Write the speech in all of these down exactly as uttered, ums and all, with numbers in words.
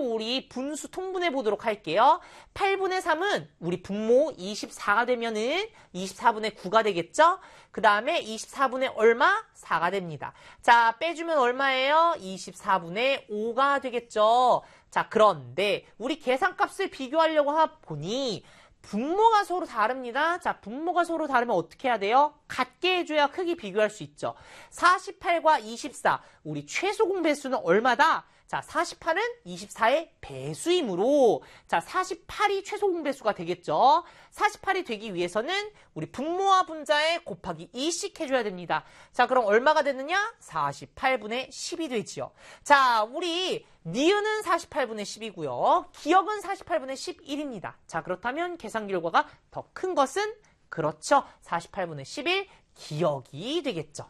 우리 분수 통분해 보도록 할게요. 팔분의 삼은 우리 분모 이십사가 되면은 이십사분의 구가 되겠죠? 그 다음에 이십사분의 얼마? 사가 됩니다. 자, 빼주면 얼마예요? 이십사분의 오가 되겠죠? 자, 그런데 우리 계산값을 비교하려고 하 보니 분모가 서로 다릅니다. 자, 분모가 서로 다르면 어떻게 해야 돼요? 같게 해줘야 크기 비교할 수 있죠. 사십팔과 이십사, 우리 최소 공배수는 얼마다? 자, 사십팔은 이십사의 배수이므로 자, 사십팔이 최소 공배수가 되겠죠. 사십팔이 되기 위해서는 우리 분모와 분자에 곱하기 이씩 해줘야 됩니다. 자, 그럼 얼마가 되느냐? 사십팔분의 십이 되지요. 자, 우리 니은은 사십팔분의 십이고요. 기억은 사십팔분의 십일입니다. 자, 그렇다면 계산 결과가 더 큰 것은 그렇죠. 사십팔분의 십일 기억이 되겠죠.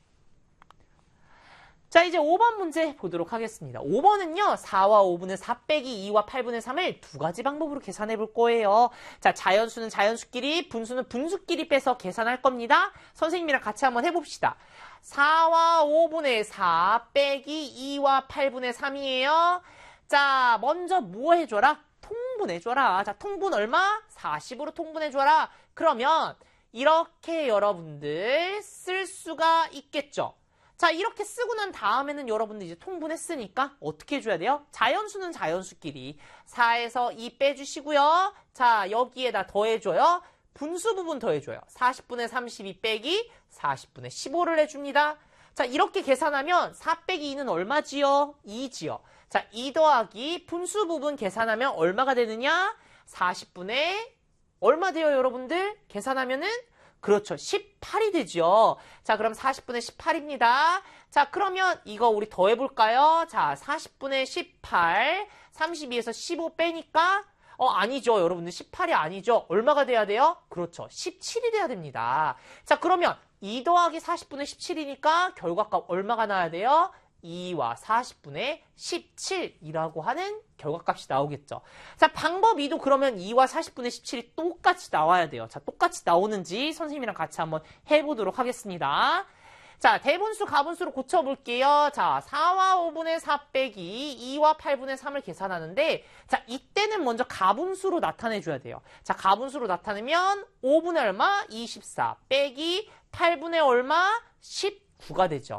자, 이제 오 번 문제 보도록 하겠습니다. 오 번은요, 사와 오분의 사 빼기 이와 팔분의 삼을 두 가지 방법으로 계산해 볼 거예요. 자, 자연수는 자연수끼리, 분수는 분수끼리 빼서 계산할 겁니다. 선생님이랑 같이 한번 해봅시다. 사와 오분의 사 빼기 이와 팔분의 삼이에요. 자, 먼저 뭐 해줘라? 통분해줘라. 자, 통분 얼마? 사십으로 통분해줘라. 그러면 이렇게 여러분들 쓸 수가 있겠죠. 자, 이렇게 쓰고 난 다음에는 여러분들 이제 통분했으니까 어떻게 해줘야 돼요? 자연수는 자연수끼리 사에서 이 빼주시고요. 자, 여기에다 더해줘요. 분수 부분 더해줘요. 사십분의 삼십이 빼기 사십분의 십오를 해줍니다. 자, 이렇게 계산하면 사 빼기 이는 얼마지요? 이지요. 자, 이 더하기 분수 부분 계산하면 얼마가 되느냐? 사십분의 얼마 돼요, 여러분들? 계산하면은 그렇죠. 십팔이 되죠. 자, 그럼 사십분의 십팔입니다. 자, 그러면 이거 우리 더해볼까요? 자, 사십분의 십팔, 삼십이에서 십오 빼니까 어, 아니죠. 여러분들 십팔이 아니죠. 얼마가 돼야 돼요? 그렇죠. 십칠이 돼야 됩니다. 자, 그러면 이 더하기 사십분의 십칠이니까 결과값 얼마가 나와야 돼요? 이와 사십분의 십칠이라고 하는 결과값이 나오겠죠. 자, 방법 이도 그러면 이와 사십분의 십칠이 똑같이 나와야 돼요. 자, 똑같이 나오는지 선생님이랑 같이 한번 해보도록 하겠습니다. 자, 대분수, 가분수로 고쳐볼게요. 자, 사와 오분의 사 빼기 이와 팔분의 삼을 계산하는데 자, 이때는 먼저 가분수로 나타내줘야 돼요. 자, 가분수로 나타내면 오분의 얼마? 이십사 빼기 팔분의 얼마? 십구가 되죠.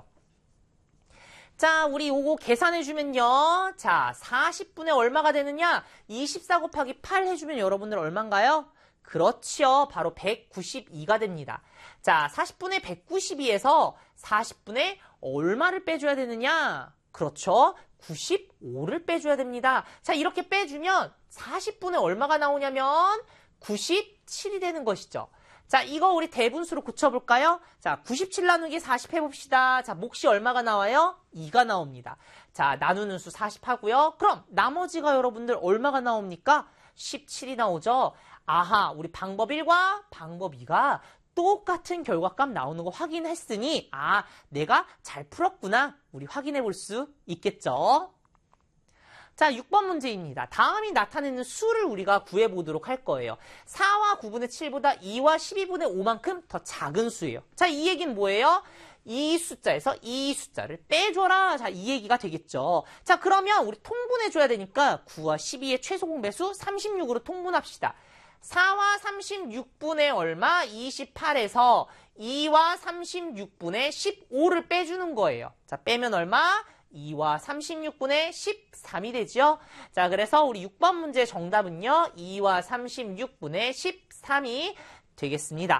자, 우리 요거 계산해주면요. 자, 사십분의 얼마가 되느냐? 이십사 곱하기 팔 해주면 여러분들 얼마인가요? 그렇죠. 바로 백구십이가 됩니다. 자, 사십분의 백구십이에서 사십분의 얼마를 빼줘야 되느냐? 그렇죠. 구십오를 빼줘야 됩니다. 자, 이렇게 빼주면 사십분의 얼마가 나오냐면 구십칠이 되는 것이죠. 자, 이거 우리 대분수로 고쳐볼까요? 자, 구십칠 나누기 사십 해봅시다. 자, 몫이 얼마가 나와요? 이가 나옵니다. 자, 나누는 수 사십 하고요. 그럼 나머지가 여러분들 얼마가 나옵니까? 십칠이 나오죠. 아하, 우리 방법 일과 방법 이가 똑같은 결과값 나오는 거 확인했으니 아, 내가 잘 풀었구나. 우리 확인해 볼 수 있겠죠? 자, 육 번 문제입니다. 다음이 나타내는 수를 우리가 구해보도록 할 거예요. 사와 구분의 칠보다 이와 십이분의 오만큼 더 작은 수예요. 자, 이 얘기는 뭐예요? 이 숫자에서 이 숫자를 빼줘라. 자, 이 얘기가 되겠죠. 자, 그러면 우리 통분해줘야 되니까 구와 십이의 최소 공배수 삼십육으로 통분합시다. 사와 삼십육분의 얼마? 이십팔에서 이와 삼십육분의 십오를 빼주는 거예요. 자, 빼면 얼마? 이와 삼십육분의 십삼이 되죠. 자, 그래서 우리 육 번 문제 정답은요. 이와 삼십육분의 십삼이 되겠습니다.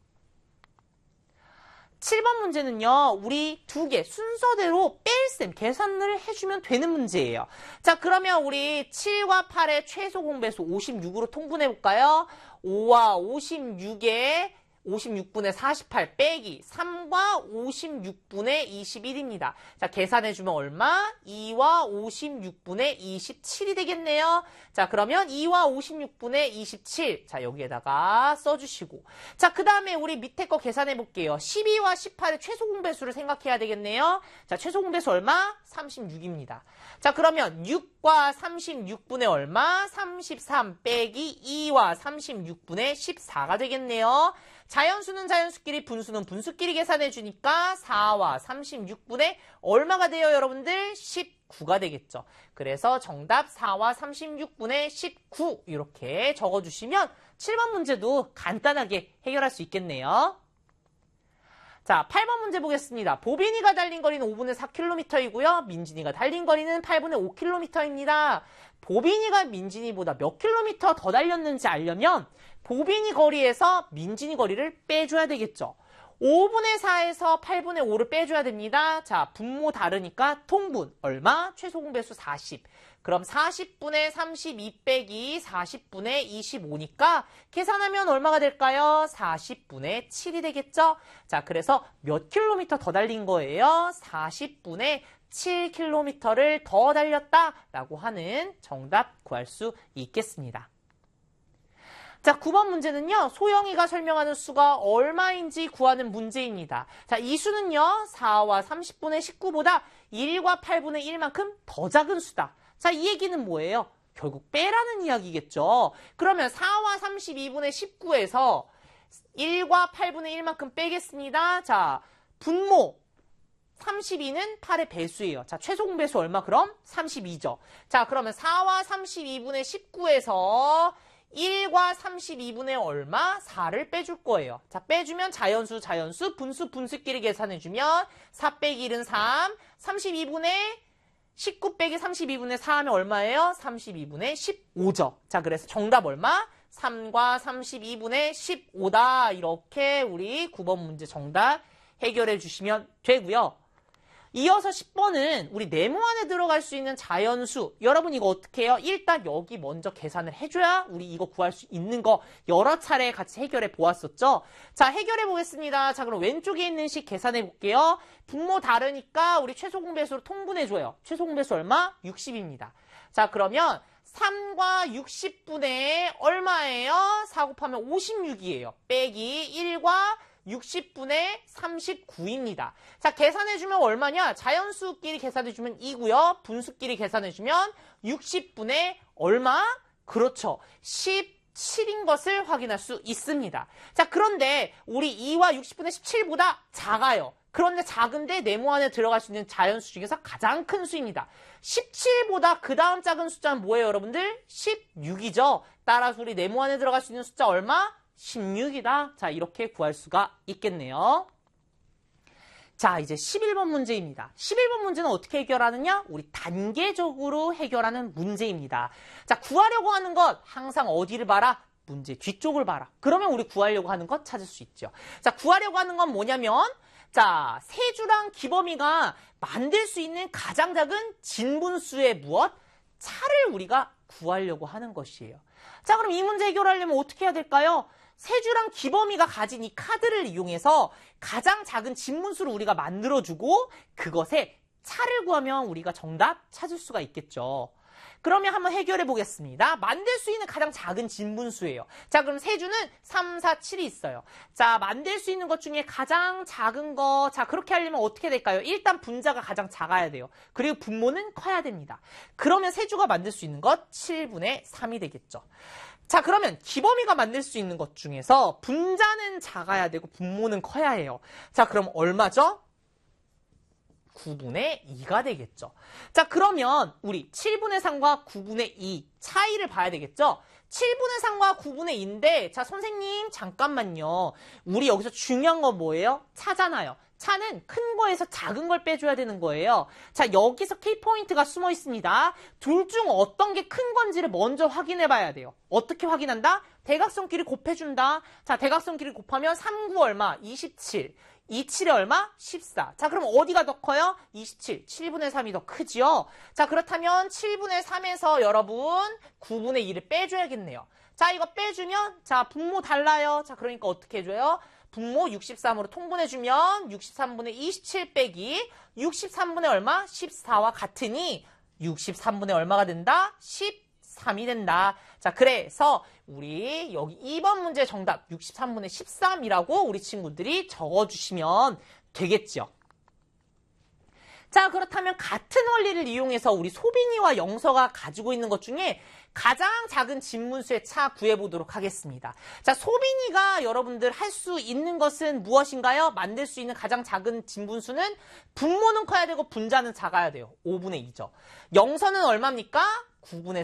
칠 번 문제는요. 우리 두 개 순서대로 뺄셈 계산을 해주면 되는 문제예요. 자, 그러면 우리 칠과 팔의 최소 공배수 오십육으로 통분해볼까요? 오와 오십육의 오십육분의 사십팔 빼기 삼과 오십육분의 이십일입니다. 자, 계산해주면 얼마? 이와 오십육분의 이십칠이 되겠네요. 자, 그러면 이와 오십육분의 이십칠. 자, 여기에다가 써주시고. 자, 그 다음에 우리 밑에 거 계산해볼게요. 십이와 십팔의 최소 공배수를 생각해야 되겠네요. 자, 최소 공배수 얼마? 삼십육입니다. 자, 그러면 육과 삼십육분의 얼마? 삼십삼 빼기 이와 삼십육분의 십사가 되겠네요. 자연수는 자연수끼리, 분수는 분수끼리 계산해 주니까 사와 삼십육분의 얼마가 돼요, 여러분들? 십칠 십구가 되겠죠. 그래서 정답 사와 삼십육분의 십구 이렇게 적어주시면 칠 번 문제도 간단하게 해결할 수 있겠네요. 자, 팔 번 문제 보겠습니다. 보빈이가 달린 거리는 오분의 사 킬로미터이고요. 민진이가 달린 거리는 팔분의 오 킬로미터입니다. 보빈이가 민진이보다 몇 킬로미터 더 달렸는지 알려면 보빈이 거리에서 민진이 거리를 빼줘야 되겠죠. 오분의 사에서 팔분의 오를 빼줘야 됩니다. 자, 분모 다르니까 통분 얼마? 최소 공배수 사십. 그럼 사십분의 삼십이 빼기 사십분의 이십오니까 계산하면 얼마가 될까요? 사십분의 칠이 되겠죠? 자, 그래서 몇 킬로미터 더 달린 거예요? 사십분의 칠 킬로미터를 더 달렸다라고 하는 정답 구할 수 있겠습니다. 자, 구 번 문제는요. 소영이가 설명하는 수가 얼마인지 구하는 문제입니다. 자, 이 수는요. 사와 삼십분의 십구보다 일과 팔분의 일만큼 더 작은 수다. 자, 이 얘기는 뭐예요? 결국 빼라는 이야기겠죠. 그러면 사와 삼십이분의 십구에서 일과 팔분의 일만큼 빼겠습니다. 자, 분모 삼십이는 팔의 배수예요. 자, 최소 공배수 얼마 그럼? 삼십이죠. 자, 그러면 사와 삼십이분의 십구에서 일과 삼십이분의 얼마? 사를 빼줄 거예요. 자, 빼주면 자연수, 자연수, 분수, 분수끼리 계산해주면 사 빼기 일은 삼, 삼십이분의 십구 빼기 삼십이분의 사 하면 얼마예요? 삼십이분의 십오죠. 자, 그래서 정답 얼마? 삼과 삼십이분의 십오다. 이렇게 우리 구 번 문제 정답 해결해 주시면 되고요. 이어서 십 번은 우리 네모 안에 들어갈 수 있는 자연수. 여러분 이거 어떻게 해요? 일단 여기 먼저 계산을 해줘야 우리 이거 구할 수 있는 거 여러 차례 같이 해결해 보았었죠? 자, 해결해 보겠습니다. 자, 그럼 왼쪽에 있는 식 계산해 볼게요. 분모 다르니까 우리 최소 공배수로 통분해줘요. 최소 공배수 얼마? 육십입니다. 자, 그러면 삼과 육십분의 얼마예요? 사 곱하면 오십육이에요. 빼기 일과 육십분의 삼십구입니다. 자, 계산해주면 얼마냐? 자연수끼리 계산해주면 이고요. 분수끼리 계산해주면 육십분의 얼마? 그렇죠. 십칠인 것을 확인할 수 있습니다. 자, 그런데 우리 이와 육십분의 십칠보다 작아요. 그런데 작은데 네모 안에 들어갈 수 있는 자연수 중에서 가장 큰 수입니다. 십칠보다 그 다음 작은 숫자는 뭐예요, 여러분들? 십육이죠. 따라서 우리 네모 안에 들어갈 수 있는 숫자 얼마? 십육이다. 자, 이렇게 구할 수가 있겠네요. 자, 이제 십일 번 문제입니다. 십일 번 문제는 어떻게 해결하느냐? 우리 단계적으로 해결하는 문제입니다. 자, 구하려고 하는 것 항상 어디를 봐라? 문제 뒤쪽을 봐라. 그러면 우리 구하려고 하는 것 찾을 수 있죠. 자, 구하려고 하는 건 뭐냐면 자, 세주랑 기범이가 만들 수 있는 가장 작은 진분수의 무엇? 차를 우리가 구하려고 하는 것이에요. 자, 그럼 이 문제 해결하려면 어떻게 해야 될까요? 세주랑 기범이가 가진 이 카드를 이용해서 가장 작은 진분수를 우리가 만들어주고 그것의 차를 구하면 우리가 정답 찾을 수가 있겠죠. 그러면 한번 해결해 보겠습니다. 만들 수 있는 가장 작은 진분수예요. 자, 그럼 세주는 삼, 사, 칠이 있어요. 자, 만들 수 있는 것 중에 가장 작은 거, 자, 그렇게 하려면 어떻게 될까요? 일단 분자가 가장 작아야 돼요. 그리고 분모는 커야 됩니다. 그러면 세주가 만들 수 있는 것 칠분의 삼이 되겠죠. 자, 그러면 기범이가 만들 수 있는 것 중에서 분자는 작아야 되고 분모는 커야 해요. 자, 그럼 얼마죠? 구분의 이가 되겠죠. 자, 그러면 우리 칠분의 삼과 구분의 이 차이를 봐야 되겠죠? 칠분의 삼과 구분의 이인데 자, 선생님 잠깐만요. 우리 여기서 중요한 건 뭐예요? 차잖아요. 차는 큰 거에서 작은 걸 빼줘야 되는 거예요. 자, 여기서 키포인트가 숨어 있습니다. 둘 중 어떤 게 큰 건지를 먼저 확인해 봐야 돼요. 어떻게 확인한다? 대각선끼리 곱해준다. 자, 대각선끼리 곱하면 삼, 구 얼마? 이십칠. 이, 칠이 얼마? 십사. 자, 그럼 어디가 더 커요? 이십칠. 칠분의 삼이 더 크지요? 자, 그렇다면 칠분의 삼에서 여러분 구분의 이를 빼줘야겠네요. 자, 이거 빼주면 자, 분모 달라요. 자, 그러니까 어떻게 해줘요? 분모 육십삼으로 통분해주면 육십삼분의 이십칠 빼기 육십삼분의 얼마? 십사와 같으니 육십삼분의 얼마가 된다? 십삼이 된다. 자, 그래서 우리 여기 이 번 문제 정답 육십삼분의 십삼이라고 우리 친구들이 적어주시면 되겠죠. 자, 그렇다면 같은 원리를 이용해서 우리 소빈이와 영서가 가지고 있는 것 중에 가장 작은 진분수의 차 구해보도록 하겠습니다. 자, 소빈이가 여러분들 할 수 있는 것은 무엇인가요? 만들 수 있는 가장 작은 진분수는 분모는 커야 되고 분자는 작아야 돼요. 오분의 이죠. 영서는 얼마입니까? 구분의